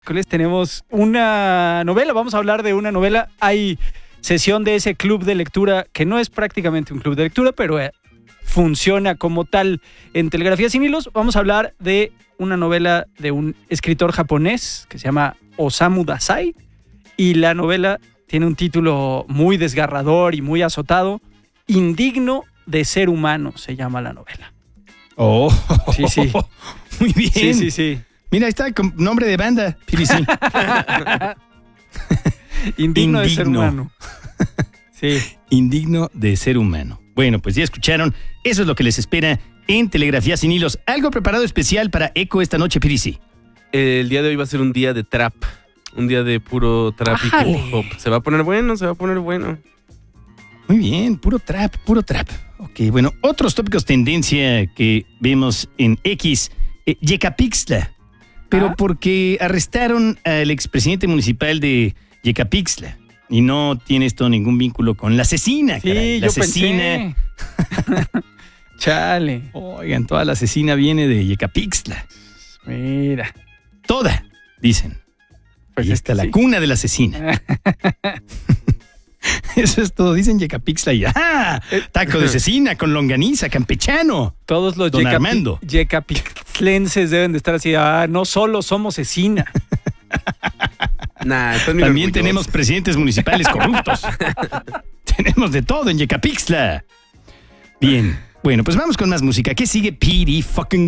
Tenemos una novela, vamos a hablar de una novela. Hay sesión de ese club de lectura que no es prácticamente un club de lectura, pero funciona como tal en Telegrafía Sin Hilos. Vamos a hablar de una novela de un escritor japonés que se llama Osamu Dazai, y la novela tiene un título muy desgarrador y muy azotado. Indigno de ser humano se llama la novela. Oh, sí. Muy bien. Sí. Mira, ahí está con nombre de banda, PDC. Indigno de ser humano. Sí. Indigno de ser humano. Bueno, pues ya escucharon. Eso es lo que les espera en Telegrafía Sin Hilos. ¿Algo preparado especial para Eco esta noche, PDC? El día de hoy va a ser un día de trap. Un día de puro trap y hip hop. Se va a poner bueno. Muy bien, puro trap. Ok, bueno, otros tópicos tendencia que vemos en X. Yecapixtla. Pero porque arrestaron al expresidente municipal de Yecapixtla. Y no tiene esto ningún vínculo con la asesina, Sí, caray. La asesina. Chale. Oigan, toda la asesina viene de Yecapixtla. Mira. Toda, dicen. Pues Ahí está la cuna de la asesina. Eso es todo. Dicen Yecapixtla y taco de cecina con longaniza, campechano. Todos los yecapixtlenses deben de estar así. No solo somos cecina. También tenemos presidentes municipales corruptos. Tenemos de todo en Yecapixtla. Bien. Bueno, pues vamos con más música. ¿Qué sigue? PD fucking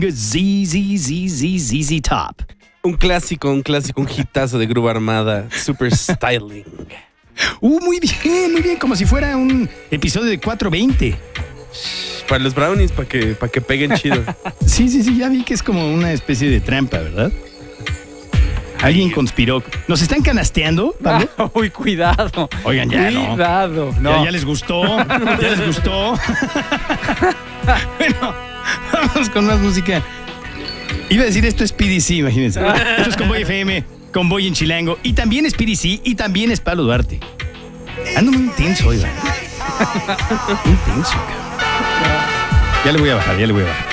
ZZ Top. Un clásico, un hitazo de Grupo Armada. Super styling. Muy bien, como si fuera un episodio de 420. Para los brownies, para que peguen chido. Sí, ya vi que es como una especie de trampa, ¿verdad? Alguien conspiró. ¿Nos están canasteando, Pablo? Uy, cuidado. Oigan, ya Cuidado. No. ¿Ya les gustó? Bueno, vamos con más música. Iba a decir, esto es PDC, imagínense. Esto es Convoy FM, Convoy en Chilango. Y también es PDC y también es Pablo Duarte. Ando muy intenso hoy, ¿verdad? Intenso, cabrón. Ya le voy a bajar.